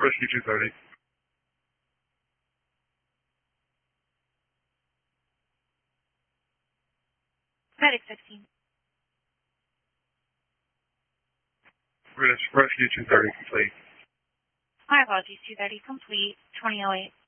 Rescue 230. Medic 16. Rescue 230 complete. My apologies, 230 complete, 2008.